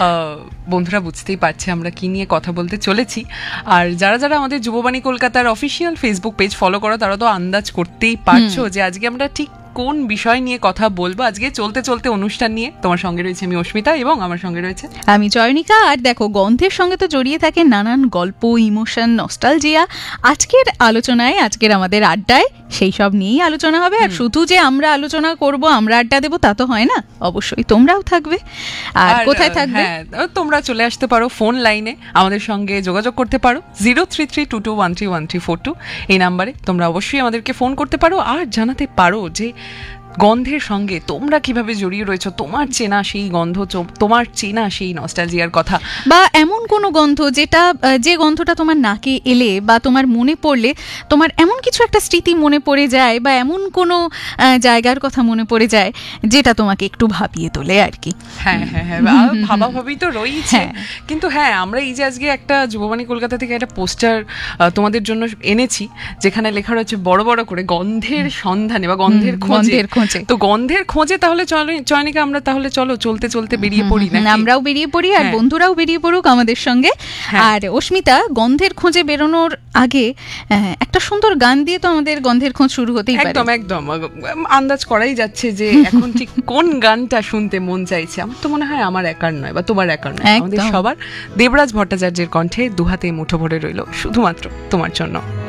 বন্ধুরা বুঝতেই পারছে আমরা কি নিয়ে কথা বলতে চলেছি। আর যারা যারা আমাদের যুববাণী কলকাতার অফিসিয়াল ফেসবুক পেজ ফলো করো তারা তো আন্দাজ করতেই পারছো যে আজকে আমরা ঠিক কোন বিষয় নিয়ে কথা বলবো। আজকে চলতে চলতে অনুষ্ঠান নিয়ে তোমার সঙ্গে রয়েছে আমি অস্মিতা এবং আমার সঙ্গে রয়েছে আমি জয়নিকা। আর দেখো, গন্ধের সঙ্গে তো জড়িয়ে থাকে নানান গল্প, ইমোশন, নস্টালজিয়া। আজকের আলোচনায়, আজকের আমাদের আড্ডায় সেই সব নিয়েই আলোচনা হবে। আর শুধু যে আমরা আলোচনা করব, আমরা আড্ডা দেবো তা তো হয় না, অবশ্যই তোমরাও থাকবে। আর কোথায় থাকবে? তোমরা চলে আসতে পারো ফোন লাইনে, আমাদের সঙ্গে যোগাযোগ করতে পারো 0332213142 এই নাম্বারে তোমরা অবশ্যই আমাদেরকে ফোন করতে পারো আর জানাতে পারো যে গন্ধের সঙ্গে তোমরা কিভাবে জড়িয়ে রয়েছো, তোমার চেনা সেই গন্ধ, তোমার চেনা সেই নস্টালজিয়ার কথা, বা এমন কোনো গন্ধ যেটা, যে গন্ধটা তোমার নাকে এলে বা তোমার মনে পড়লে তোমার এমন কিছু একটা স্মৃতি মনে পড়ে যায়, বা এমন কোনো জায়গার কথা মনে পড়ে যায় যেটা তোমাকে একটু ভাবিয়ে তোলে আর কি। হ্যাঁ হ্যাঁ হ্যাঁ, ভাবাভাবি তো রয়েছে। কিন্তু হ্যাঁ, আমরা এই যে আজকে একটা যুববাণী কলকাতা থেকে একটা পোস্টার তোমাদের জন্য এনেছি যেখানে লেখা রয়েছে বড় বড় করে গন্ধের সন্ধানে বা গন্ধের খোঁজে। তো গন্ধের খোঁজে তাহলে চয়নিকা আমরা তাহলে চলো চলতে চলতে বেরিয়ে পড়ি না? আমরাও বেরিয়ে পড়ি আর বন্ধুরাও বেরিয়ে পড়ুক আমাদের সঙ্গে। আর অস্মিতা, গন্ধের খোঁজে বেরোনোর আগে একটা সুন্দর গান দিয়ে তো আমাদের গন্ধের খোঁজ শুরু হতেই পারে। একদম একদম, আন্দাজ করাই যাচ্ছে যে এখন ঠিক কোন গানটা শুনতে মন চাইছে। আমার তো মনে হয় আমার একার নয় বা তোমার একার নয়, আমাদের সবার। দেবরাজ ভট্টাচার্যের কণ্ঠে দুহাতে মুঠো ভরে রইল শুধুমাত্র তোমার জন্য।